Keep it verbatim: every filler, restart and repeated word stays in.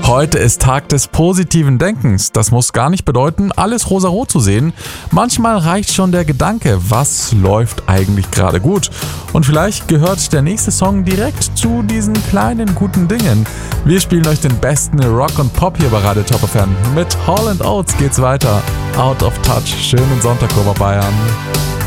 Heute ist Tag des positiven Denkens. Das muss gar nicht bedeuten, alles rosarot zu sehen. Manchmal reicht schon der Gedanke, was läuft eigentlich gerade gut. Und vielleicht gehört der nächste Song direkt zu diesen kleinen guten Dingen. Wir spielen euch den besten Rock und Pop hier bei Radio Top F M. Mit Hall and Oates geht's weiter. Out of Touch. Schönen Sonntag, Oberbayern.